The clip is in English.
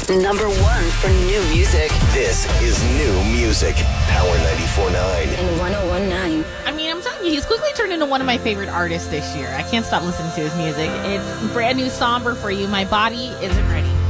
Number one for new music. This is new music. Power 94.9. And 101.9. I mean, I'm telling you, he's quickly turned into one of my favorite artists this year. I can't stop listening to his music. It's brand new Somber for you. My body isn't ready.